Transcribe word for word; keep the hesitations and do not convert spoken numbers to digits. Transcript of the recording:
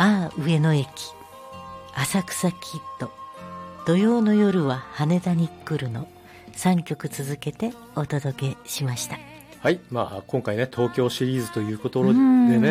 ああ上野駅、浅草キッド、土曜の夜は羽田に来るのさんきょく続けてお届けしました。 はい、まあ、今回ね東京シリーズということでね、